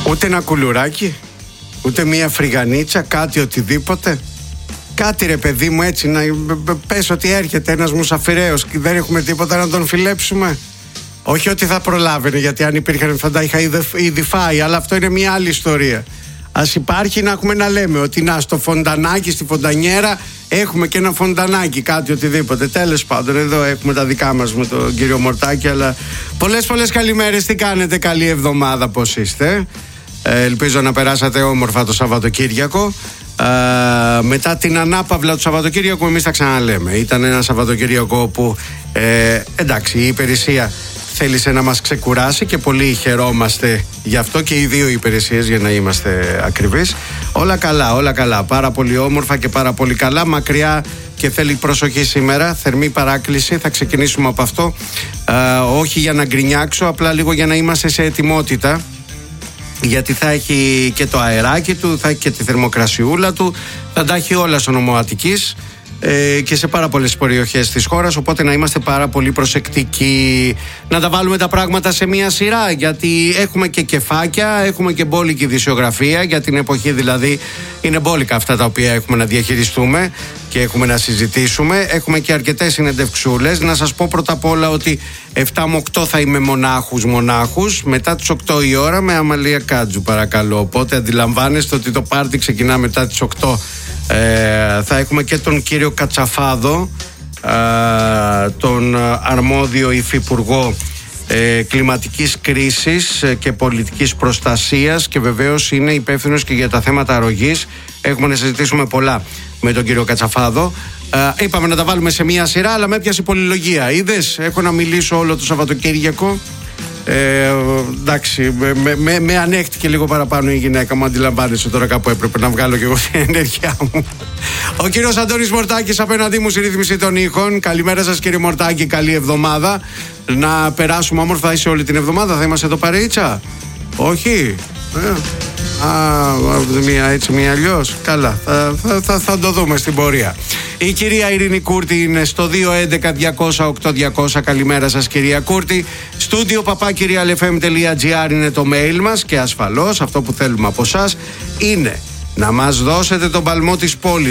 Ούτε ένα κουλουράκι, ούτε μία φρυγανίτσα, κάτι οτιδήποτε. Κάτι ρε παιδί μου, έτσι να πες ότι έρχεται ένας μουσαφιρέος και δεν έχουμε τίποτα να τον φιλέψουμε. Όχι ότι θα προλάβαινε, γιατί αν υπήρχαν θα τα είχα ήδη φάει, αλλά αυτό είναι μια άλλη ιστορία. Ας υπάρχει να έχουμε να λέμε ότι να στο φοντανάκι, στη φοντανιέρα έχουμε και ένα φοντανάκι, κάτι οτιδήποτε. Τέλος πάντων, εδώ έχουμε τα δικά μας με τον κύριο Μορτάκη. Αλλά πολλές καλημέρες, τι κάνετε, καλή εβδομάδα, πώς είστε? Ελπίζω να περάσατε όμορφα το Σαββατοκύριακο. Μετά την ανάπαυλα του Σαββατοκύριακου εμείς τα ξαναλέμε. Ήταν ένα Σαββατοκύριακο που εντάξει, η υπηρεσία θέλησε να μας ξεκουράσει και πολύ χαιρόμαστε γι' αυτό, και οι δύο υπηρεσίες, για να είμαστε ακριβείς. Όλα καλά, πάρα πολύ όμορφα και πάρα πολύ καλά. Μακριά και θέλει προσοχή σήμερα, θερμή παράκληση, θα ξεκινήσουμε από αυτό. Όχι για να γκρινιάξω, απλά λίγο για να είμαστε σε ετοιμότητα, γιατί θα έχει και το αεράκι του, θα έχει και τη θερμοκρασιούλα του, θα τα έχει όλα στον Νομό Αττικής και σε πάρα πολλές περιοχές της χώρας, οπότε να είμαστε πάρα πολύ προσεκτικοί, να τα βάλουμε τα πράγματα σε μία σειρά, γιατί έχουμε και κεφάκια, έχουμε και μπόλικη ειδησιογραφία για την εποχή, δηλαδή είναι μπόλικα αυτά τα οποία έχουμε να διαχειριστούμε και έχουμε να συζητήσουμε. Έχουμε και αρκετές συνεντευξούλες. Να σας πω πρώτα απ' όλα ότι 7 με 8 θα είμαι μονάχους, μετά τις 8 η ώρα με Αμαλία Κάτζου, παρακαλώ. Οπότε αντιλαμβάνεστε ότι το πάρτι ξεκινά μετά τις 8. Θα έχουμε και τον κύριο Κατσαφάδο, τον αρμόδιο υφυπουργό κλιματικής κρίσης και πολιτικής προστασίας, και βεβαίως είναι υπεύθυνος και για τα θέματα αρρωγής. Έχουμε να συζητήσουμε πολλά με τον κύριο Κατσαφάδο. Είπαμε να τα βάλουμε σε μία σειρά, αλλά με έπιασε πολυλογία. Είδες, έχω να μιλήσω όλο το Σαββατοκύριακο. Εντάξει, με ανέχτηκε λίγο παραπάνω η γυναίκα μου, αντιλαμβάνεσαι τώρα, κάπου έπρεπε να βγάλω και εγώ την ενέργειά μου. Ο κύριος Αντώνης Μορτάκης απέναντί μου στη ρύθμιση των ήχων. Καλημέρα σας κύριε Μορτάκη, καλή εβδομάδα. Να περάσουμε όμορφα, είσαι όλη την εβδομάδα, θα είμαστε εδώ παρείτσα? Όχι? Μία έτσι, μία αλλιώς. Καλά, θα το δούμε στην πορεία. Η κυρία Ειρήνη Κούρτη είναι στο 211-200-8200. Καλημέρα σας κυρία Κούρτη. Στούντιο @realfm.gr είναι το mail μας, και ασφαλώς αυτό που θέλουμε από εσάς είναι να μας δώσετε τον παλμό της πόλης.